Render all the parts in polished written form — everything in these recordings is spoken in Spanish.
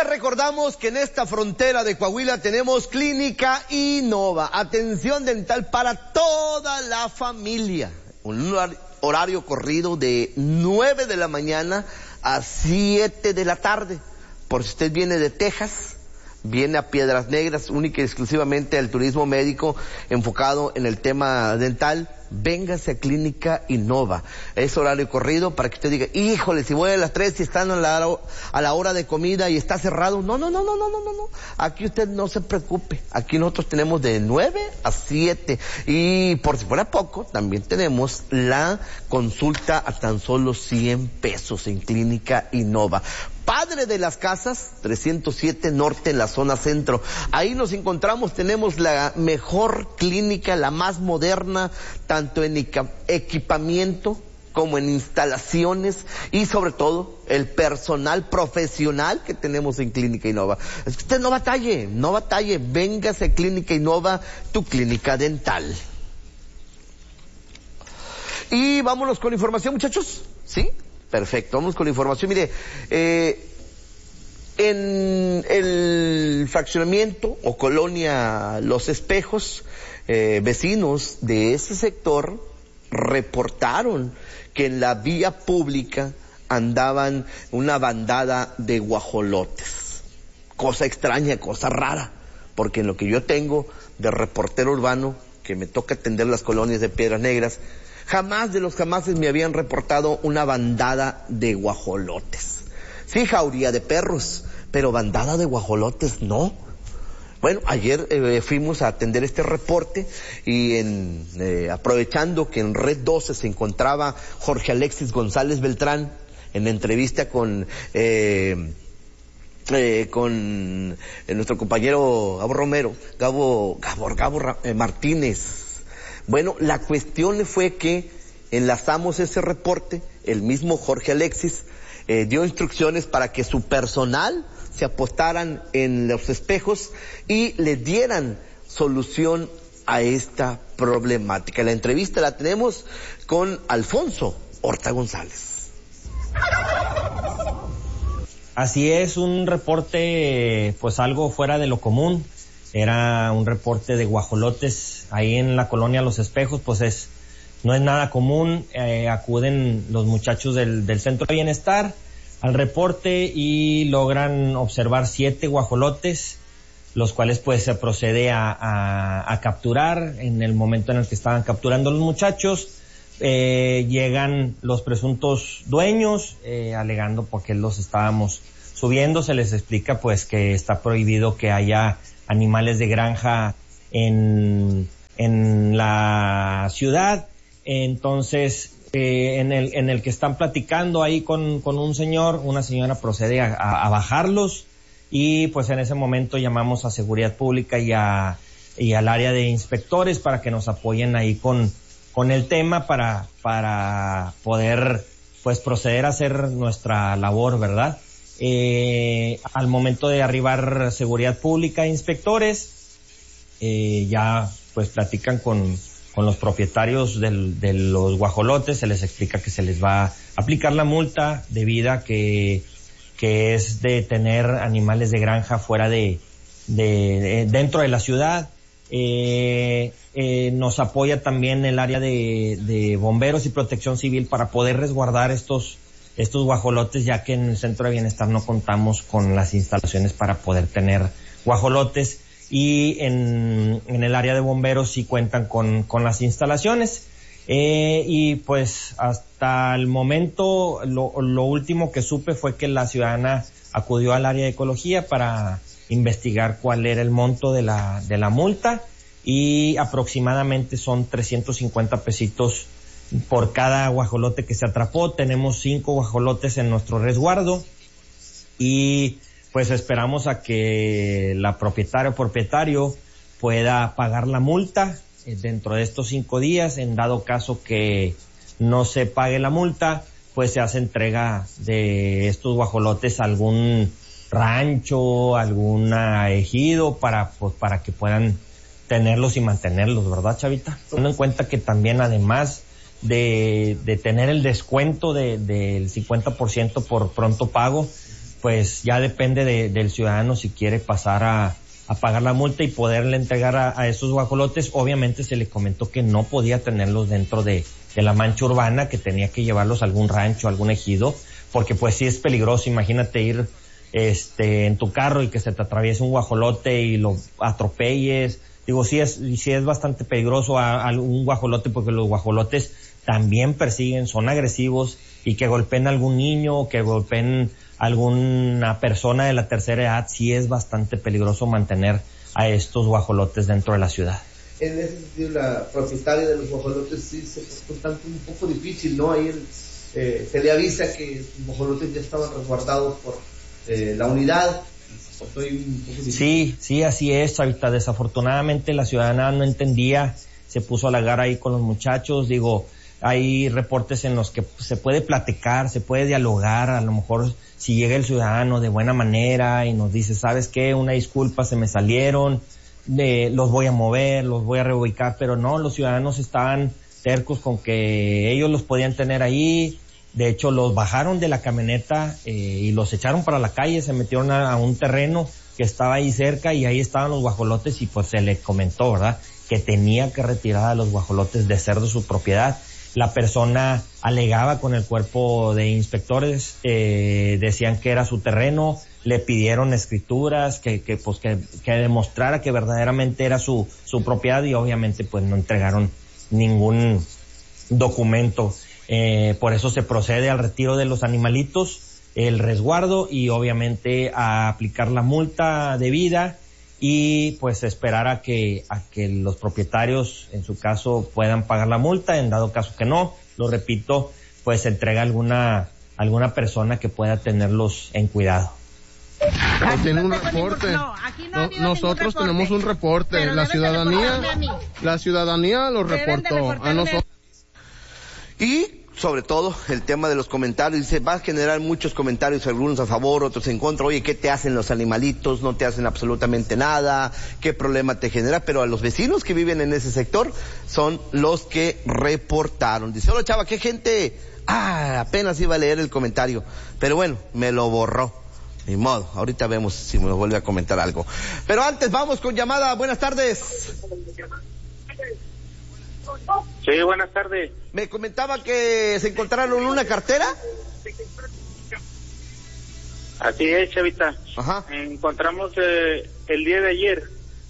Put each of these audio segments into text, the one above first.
recordamos que en esta frontera de Coahuila tenemos Clínica Innova, atención dental para toda la familia. Un horario corrido de 9 de la mañana a 7 de la tarde. Por si usted viene de Texas, viene a Piedras Negras, única y exclusivamente al turismo médico enfocado en el tema dental, véngase a Clínica Innova. Es horario corrido para que usted diga, híjole, si voy a las 3 y están a la hora de comida y está cerrado. No. Aquí usted no se preocupe. Aquí nosotros tenemos de 9 a 7. Y por si fuera poco, también tenemos la consulta a tan solo 100 pesos en Clínica Innova. Padre de las Casas, 307 Norte en la zona centro. Ahí nos encontramos, tenemos la mejor clínica, la más moderna, tanto en equipamiento como en instalaciones y sobre todo el personal profesional que tenemos en Clínica Innova. Es que usted no batalle, véngase a Clínica Innova, tu clínica dental. Y vámonos con información, muchachos, ¿sí? Perfecto, vamos con la información. Mire, en el fraccionamiento o colonia Los Espejos, vecinos de ese sector reportaron que en la vía pública andaban una bandada de guajolotes. Cosa extraña, cosa rara, porque en lo que yo tengo de reportero urbano, que me toca atender las colonias de Piedras Negras, jamás de los jamases me habían reportado una bandada de guajolotes. Sí, jauría de perros, pero bandada de guajolotes no. Bueno, ayer fuimos a atender este reporte y aprovechando que en Red 12 se encontraba Jorge Alexis González Beltrán en entrevista con nuestro compañero Gabo Martínez. Bueno, la cuestión fue que enlazamos ese reporte, el mismo Jorge Alexis dio instrucciones para que su personal se apostaran en Los Espejos y le dieran solución a esta problemática. La entrevista la tenemos con Alfonso Horta González. Así es, un reporte pues algo fuera de lo común. Era un reporte de guajolotes ahí en la colonia Los Espejos, pues no es nada común. Acuden los muchachos del Centro de Bienestar al reporte y logran observar 7 guajolotes, los cuales pues se procede a capturar. En el momento en el que estaban capturando los muchachos, llegan los presuntos dueños, alegando porque los estábamos subiendo. Se les explica pues que está prohibido que haya animales de granja en la ciudad. Entonces, en el que están platicando ahí con un señor, una señora procede a bajarlos y pues en ese momento llamamos a Seguridad Pública y al área de inspectores para que nos apoyen ahí con el tema para poder pues proceder a hacer nuestra labor, ¿verdad? Al momento de arribar Seguridad Pública e inspectores, ya pues platican con los propietarios de los guajolotes, se les explica que se les va a aplicar la multa debida que es de tener animales de granja fuera dentro de la ciudad. Nos apoya también el área de bomberos y protección civil para poder resguardar estos guajolotes, ya que en el Centro de Bienestar no contamos con las instalaciones para poder tener guajolotes, y en el área de bomberos sí cuentan con las instalaciones. Y pues hasta el momento lo último que supe fue que la ciudadana acudió al área de ecología para investigar cuál era el monto de la multa, y aproximadamente son 350 pesitos por cada guajolote que se atrapó. Tenemos 5 guajolotes en nuestro resguardo y pues esperamos a que la propietaria o propietario pueda pagar la multa dentro de estos 5 días. En dado caso que no se pague la multa, pues se hace entrega de estos guajolotes a algún rancho, algún ejido para que puedan tenerlos y mantenerlos, ¿verdad, Chavita? Teniendo en cuenta que también, además de tener el descuento del 50% por pronto pago, pues ya depende del ciudadano si quiere pasar a pagar la multa y poderle entregar a esos guajolotes. Obviamente se le comentó que no podía tenerlos dentro de la mancha urbana, que tenía que llevarlos a algún rancho, a algún ejido, porque pues sí es peligroso. Imagínate ir en tu carro y que se te atraviese un guajolote y lo atropelles. Digo, sí es bastante peligroso a un guajolote, porque los guajolotes también persiguen, son agresivos, y que golpeen a algún niño, que golpeen a alguna persona de la tercera edad, sí es bastante peligroso mantener a estos guajolotes dentro de la ciudad. En ese sentido, la propietaria de los guajolotes sí se puso un poco difícil, ¿no? Ahí se le avisa que los guajolotes ya estaban resguardados por la unidad. Sí, así es, Chavita. Desafortunadamente la ciudadana no entendía, se puso a halagar ahí con los muchachos. Digo, hay reportes en los que se puede platicar, se puede dialogar. A lo mejor si llega el ciudadano de buena manera y nos dice, ¿sabes qué? Una disculpa, se me salieron, los voy a mover, los voy a reubicar, pero no, los ciudadanos estaban tercos con que ellos los podían tener ahí. De hecho, los bajaron de la camioneta y los echaron para la calle, se metieron a un terreno que estaba ahí cerca, y ahí estaban los guajolotes, y pues se le comentó, ¿verdad?, que tenía que retirar a los guajolotes de ser de su propiedad. La persona alegaba con el cuerpo de inspectores, decían que era su terreno, le pidieron escrituras que demostrara que verdaderamente era su propiedad, y obviamente pues no entregaron ningún documento. Por eso se procede al retiro de los animalitos, el resguardo, y obviamente a aplicar la multa debida, y pues esperar a que los propietarios, en su caso, puedan pagar la multa. En dado caso que no, lo repito, pues se entrega alguna persona que pueda tenerlos en cuidado. Tiene un reporte. Nosotros tenemos un reporte. La ciudadanía lo reportó a nosotros. Y sobre todo el tema de los comentarios, dice, va a generar muchos comentarios, algunos a favor, otros en contra. Oye, ¿qué te hacen los animalitos? No te hacen absolutamente nada, ¿qué problema te genera? Pero a los vecinos que viven en ese sector son los que reportaron. Dice, hola chava, qué gente, apenas iba a leer el comentario, pero bueno, me lo borró. Ni modo, ahorita vemos si me vuelve a comentar algo. Pero antes vamos con llamada. Buenas tardes. Sí, buenas tardes. Me comentaba que se encontraron una cartera. Así es, Chavita. Ajá. Encontramos el día de ayer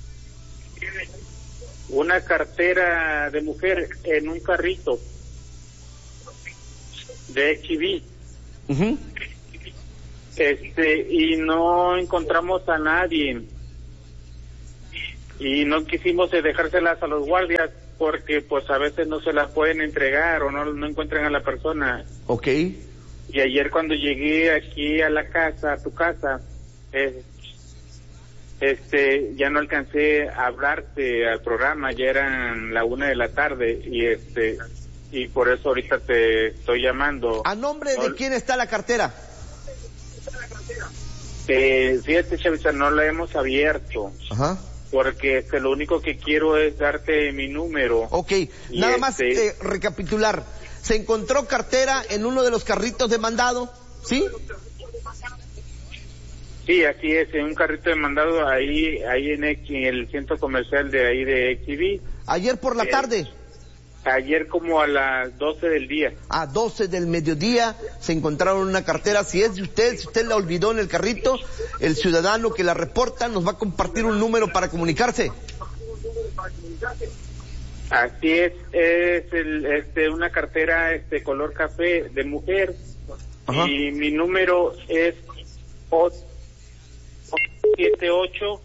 una cartera de mujer en un carrito de HIV. Uh-huh. Y no encontramos a nadie. Y no quisimos dejárselas a los guardias, porque pues a veces no se las pueden entregar o no encuentran a la persona. Okay. Y ayer cuando llegué aquí a la casa, a tu casa, ya no alcancé a hablarte al programa, ya eran la 1:00 p.m. y por eso ahorita te estoy llamando. ¿A nombre de quién está la cartera? Fíjate, Chavita, no la hemos abierto. Ajá. Porque lo único que quiero es darte mi número. Ok, nada más recapitular. Se encontró cartera en uno de los carritos de mandado, ¿sí? Sí, así es, en un carrito de mandado ahí en el centro comercial de ahí de XB. ¿Ayer por la tarde? Ayer como a las 12 del día. A 12 del mediodía se encontraron una cartera. Si es de usted, si usted la olvidó en el carrito, el ciudadano que la reporta nos va a compartir un número para comunicarse. Así es una cartera color café de mujer. Ajá. Y mi número es 78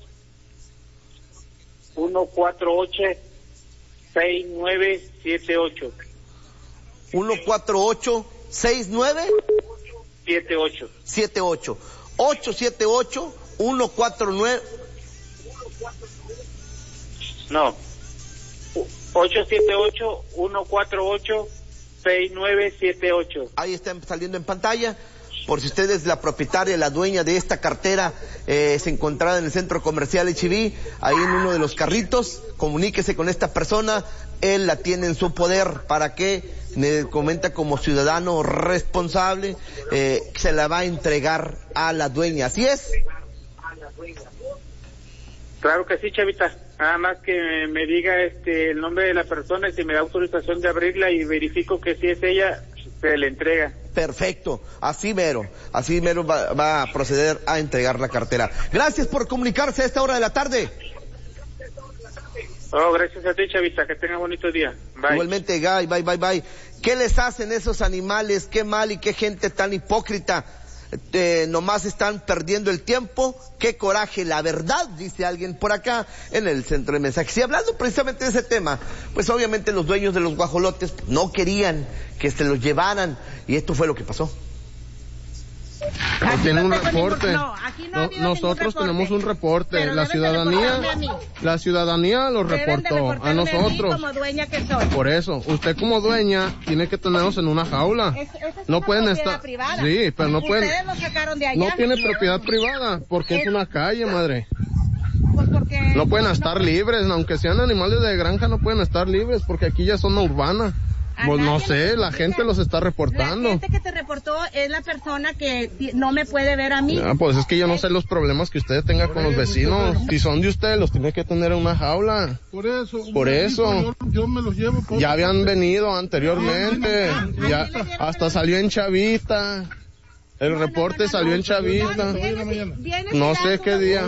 148 6978. 148 69 78 78 878 149. No, 878 148 6978. Ahí está saliendo en pantalla. por si usted es la propietaria, la dueña de esta cartera, se encontrará en el centro comercial H-E-B, ahí en uno de los carritos, comuníquese con esta persona, él la tiene en su poder para que, me comenta como ciudadano responsable, se la va a entregar a la dueña, ¿así es? Claro que sí, Chavita. Nada más que me diga el nombre de la persona y si me da autorización de abrirla y verifico que si es ella, se le entrega. Perfecto, así mero va a proceder a entregar la cartera. Gracias por comunicarse a esta hora de la tarde. Oh, gracias a ti, Chavita, que tenga bonito día. Bye. Igualmente, Guy, bye. ¿Qué les hacen esos animales? Qué mal y qué gente tan hipócrita. Nomás están perdiendo el tiempo, qué coraje, la verdad, dice alguien por acá en el centro de mensajes. Y hablando precisamente de ese tema, pues obviamente los dueños de los guajolotes no querían que se los llevaran, y esto fue lo que pasó. Tiene un reporte. Nosotros tenemos un reporte. La ciudadanía lo reportó a nosotros. Como dueña que soy. Por eso, usted como dueña tiene que tenerlos en una jaula. No pueden estar. Privada. Sí, pero no pueden. Ustedes lo sacaron de allá. No tiene propiedad privada porque es una calle, madre. Pues porque no pueden estar libres, aunque sean animales de granja, no pueden estar libres porque aquí ya son urbana. Pues no sé, la gente los está reportando. La gente que te reportó es la persona que no me puede ver a mí. Pues es que yo no sé los problemas que ustedes tengan con los vecinos. Si son de ustedes, los tiene que tener en una jaula. Por eso. Yo me los llevo. Ya habían venido anteriormente. Ya hasta salió en Chavita. El reporte salió en Chavita. No sé qué día.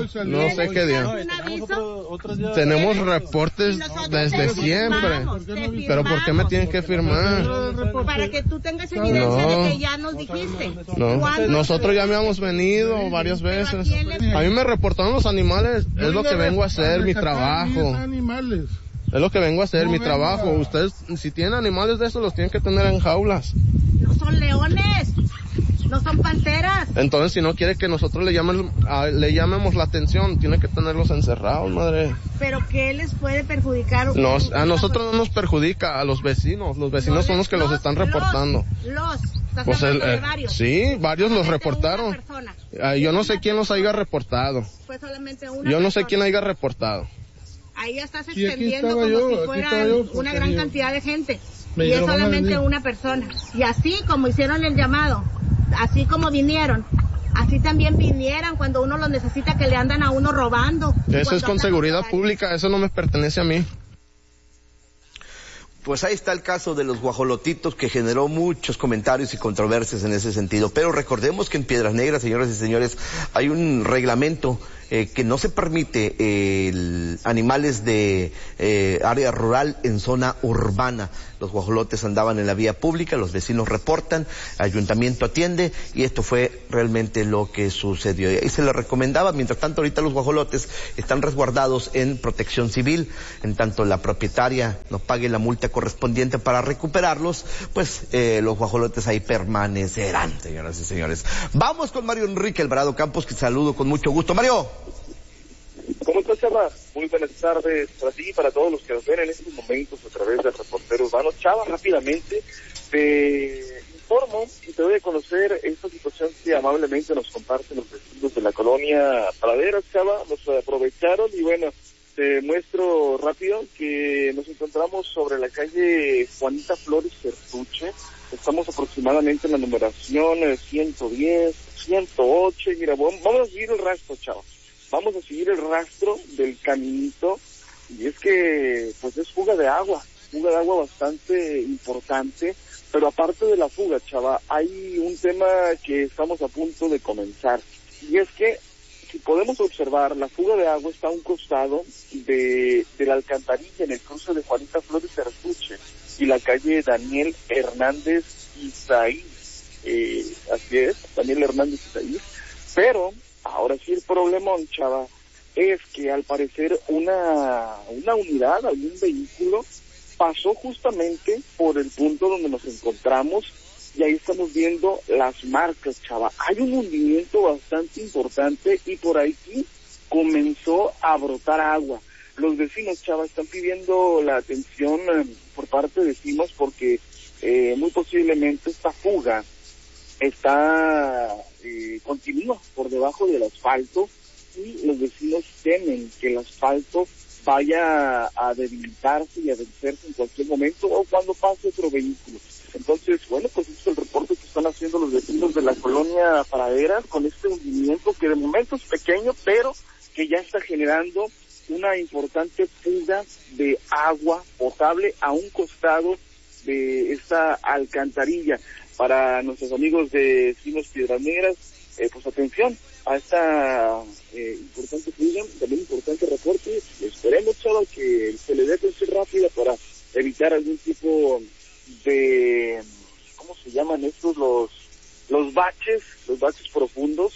Tenemos reportes desde siempre. Pero ¿por qué me tienen que firmar? Para que tú tengas evidencia de que ya nos dijiste. No, nosotros ya habíamos venido varias veces. A mí me reportaron los animales. Es lo que vengo a hacer, mi trabajo. Es lo que vengo a hacer, mi trabajo. Ustedes, si tienen animales de esos, los tienen que tener en jaulas. No son leones. No son panteras. Entonces, si no quiere que nosotros le llamemos la atención, tiene que tenerlos encerrados, madre. ¿Pero qué les puede perjudicar? A nosotros no nos perjudica, a los vecinos. Los vecinos son los que los están reportando. Pues varios. Sí, varios los reportaron. Yo no sé quién los haya reportado. Pues solamente una Yo no sé persona. quién haya reportado. Ahí ya estás extendiendo como si fuera una gran cantidad de gente. Y es solamente una persona. Y así como hicieron el llamado, así como vinieron, así también vinieran cuando uno los necesita, que le andan a uno robando. Eso es con seguridad pública, eso no me pertenece a mí. Pues ahí está el caso de los guajolotitos, que generó muchos comentarios y controversias en ese sentido. Pero recordemos que en Piedras Negras, señoras y señores, hay un reglamento que no se permite animales de área rural en zona urbana. Los guajolotes andaban en la vía pública, los vecinos reportan, el ayuntamiento atiende, y esto fue realmente lo que sucedió. Y se le recomendaba, mientras tanto ahorita los guajolotes están resguardados en protección civil, en tanto la propietaria no pague la multa correspondiente para recuperarlos, pues los guajolotes ahí permanecerán, señoras y señores. Vamos con Mario Enrique Alvarado Campos, que saludo con mucho gusto. Mario. ¿Cómo estás, Chava? Muy buenas tardes para ti y para todos los que nos ven en estos momentos a través del Reportero Urbano. Chava, rápidamente te informo y te doy a conocer esta situación que amablemente nos comparten los vecinos de la colonia Praderas, Chava. Nos aprovecharon y bueno, te muestro rápido que nos encontramos sobre la calle Juanita Flores Certuche. Estamos aproximadamente en la numeración 110, 108. Y mira, vamos a seguir el rastro, Chava. Vamos a seguir el rastro del caminito, y es que pues es fuga de agua bastante importante. Pero aparte de la fuga, Chava, hay un tema que estamos a punto de comenzar, y es que si podemos observar, la fuga de agua está a un costado de la alcantarilla en el cruce de Juanita Flores Certuche y la calle Daniel Hernández Isaí. Así es, Daniel Hernández Isaí. Pero ahora sí el problemón, Chava, es que al parecer una unidad, algún vehículo, pasó justamente por el punto donde nos encontramos, y ahí estamos viendo las marcas, Chava. Hay un hundimiento bastante importante y por aquí comenzó a brotar agua. Los vecinos, Chava, están pidiendo la atención por parte de vecinos porque muy posiblemente esta fuga continúa por debajo del asfalto y los vecinos temen que el asfalto vaya a debilitarse y a vencerse en cualquier momento o cuando pase otro vehículo. Entonces, bueno, pues este es el reporte que están haciendo los vecinos de la colonia Praderas con este hundimiento que de momento es pequeño, pero que ya está generando una importante fuga de agua potable a un costado de esta alcantarilla. Para nuestros amigos de vecinos Piedras Negras, pues atención a esta importante fuga, también importante reporte. Esperemos, Chava, que se le dé atención rápida para evitar algún tipo de, ¿cómo se llaman estos? Los baches profundos,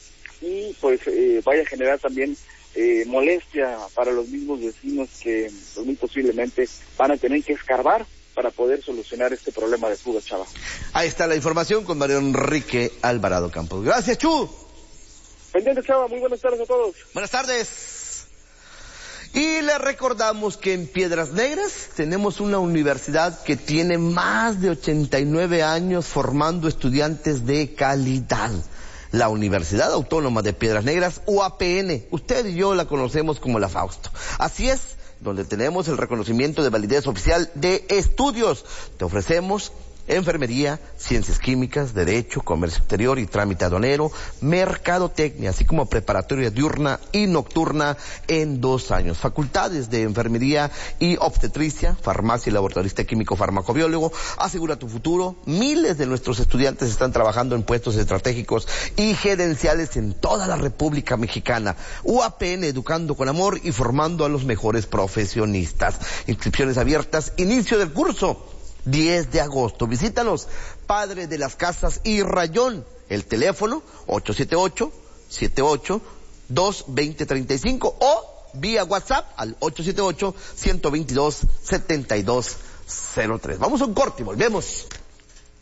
y pues vaya a generar también molestia para los mismos vecinos que pues, muy posiblemente van a tener que escarbar para poder solucionar este problema de fuga, Chava. Ahí está la información con Mario Enrique Alvarado Campos. Gracias, Chu. Pendiente, Chava, muy buenas tardes a todos. Buenas tardes. Y les recordamos que en Piedras Negras tenemos una universidad que tiene más de 89 años formando estudiantes de calidad. La Universidad Autónoma de Piedras Negras, UAPN. Usted y yo la conocemos como la Fausto. Así es, donde tenemos el reconocimiento de validez oficial de estudios. Te ofrecemos enfermería, ciencias químicas, derecho, comercio exterior y trámite aduanero, mercadotecnia, así como preparatoria diurna y nocturna en 2 años. Facultades de enfermería y obstetricia, farmacia y laboratorista químico farmacobiólogo. Asegura tu futuro. Miles de nuestros estudiantes están trabajando en puestos estratégicos y gerenciales en toda la República Mexicana. UAPN, educando con amor y formando a los mejores profesionistas. Inscripciones abiertas, inicio del curso 10 de agosto. Visítanos, Padre de las Casas y Rayón. El teléfono 878-78-22035 o vía WhatsApp al 878-122-7203. Vamos a un corte y volvemos.